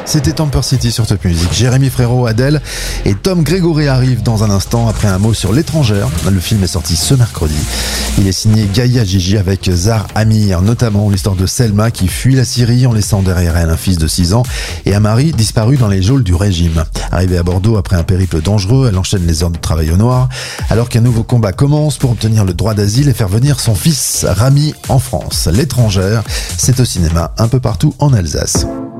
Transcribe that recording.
C'était Temper City sur Top Music. Jérémy Frérot, Adèle et Tom Grégory arrivent dans un instant après un mot sur l'étrangère. Le film est sorti ce mercredi. Il est signé Gaïa Gigi avec Zahar Amir, notamment l'histoire de Selma qui fuit la Syrie en laissant derrière elle un fils de 6 ans et un mari disparu dans les geôles du régime. Arrivée à Bordeaux après un périple dangereux, elle enchaîne les heures de travail au noir alors qu'un nouveau combat commence pour obtenir le droit d'asile et faire venir son fils Rami en France. L'étrangère, c'est au cinéma un peu partout en Alsace.